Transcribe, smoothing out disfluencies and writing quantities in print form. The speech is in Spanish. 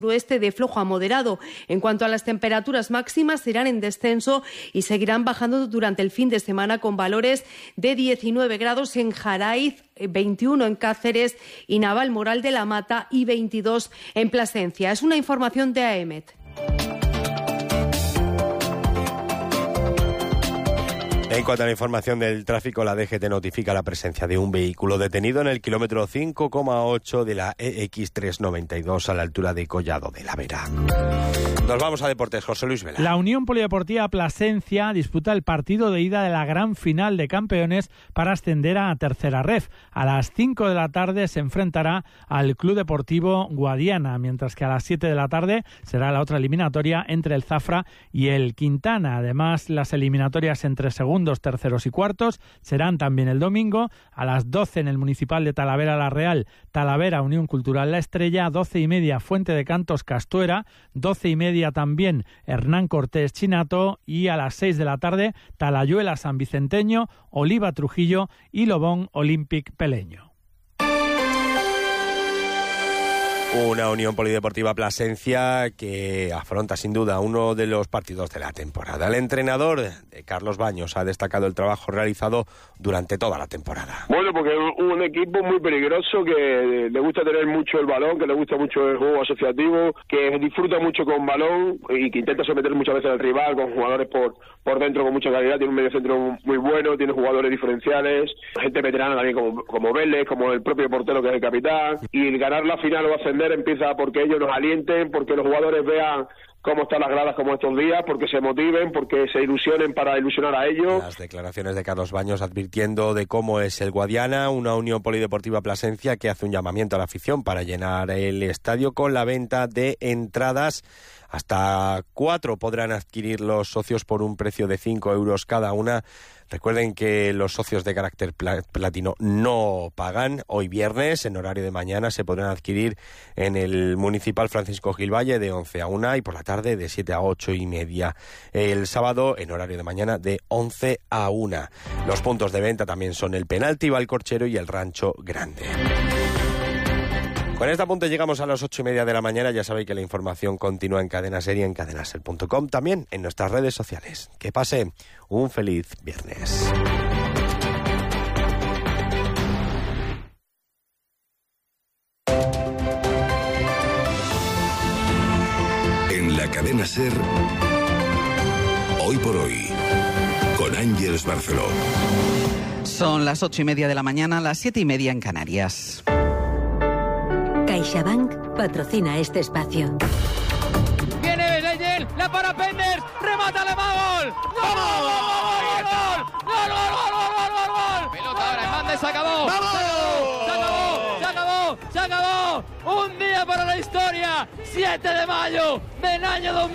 Oeste de flojo a moderado. En cuanto a las temperaturas máximas, irán en descenso y seguirán bajando durante el fin de semana con valores de 19 grados en Jaraiz, 21 en Cáceres y Navalmoral de la Mata y 22 en Plasencia. Es una información de AEMET. En cuanto a la información del tráfico, la DGT notifica la presencia de un vehículo detenido en el kilómetro 5,8 de la EX392 a la altura de Collado de la Vera. Nos vamos a deportes, José Luis Vela. La Unión Polideportiva Plasencia disputa el partido de ida de la gran final de campeones para ascender a tercera ref. A las 5 de la tarde se enfrentará al Club Deportivo Guadiana, mientras que a las 7 de la tarde será la otra eliminatoria entre el Zafra y el Quintana. Además, las eliminatorias entre segundos, terceros y cuartos serán también el domingo a las 12 en el Municipal de Talavera la Real, Talavera Unión Cultural La Estrella, 12:30 Fuente de Cantos Castuera, 12:30 también Hernán Cortés Chinato y a las 6 de la tarde Talayuela San Vicenteño, Oliva Trujillo y Lobón Olympic Peleño. Una Unión Polideportiva Plasencia que afronta sin duda uno de los partidos de la temporada. El entrenador de Carlos Baños ha destacado el trabajo realizado durante toda la temporada. Bueno, porque es un equipo muy peligroso que le gusta tener mucho el balón, que le gusta mucho el juego asociativo, que disfruta mucho con balón y que intenta someter muchas veces al rival con jugadores por dentro con mucha calidad. Tiene un mediocentro muy bueno, tiene jugadores diferenciales, gente veterana también como Vélez, como el propio portero que es el capitán. Y el ganar la final o ascender empieza porque ellos nos alienten, porque los jugadores vean cómo están las gradas como estos días, porque se motiven, porque se ilusionen para ilusionar a ellos. Las declaraciones de Carlos Baños advirtiendo de cómo es el Guadiana, una Unión Polideportiva Plasencia que hace un llamamiento a la afición para llenar el estadio con la venta de entradas. Hasta 4 podrán adquirir los socios por un precio de 5 euros cada una. Recuerden que los socios de carácter platino no pagan. Hoy viernes, en horario de mañana, se podrán adquirir en el Municipal Francisco Gil Valle de 11 a 1 y por la tarde de 7 a 8:30. El sábado, en horario de mañana, de 11 a 1. Los puntos de venta también son el Penalti, Valcorchero y el Rancho Grande. Con este apunte llegamos a las 8:30 de la mañana. Ya sabéis que la información continúa en Cadena Ser y en cadenaser.com, también en nuestras redes sociales. Que pase un feliz viernes. En la Cadena Ser, hoy por hoy, con Ángeles Barceló. Son las 8:30 de la mañana, las 7:30 en Canarias. CaixaBank patrocina este espacio. Viene Beneyen, la para Penders, remata Alemán, gol. ¡Gol! Pelota ahora, Hernández, se acabó. Se acabó. Un día para la historia. 7 de mayo del año 2000.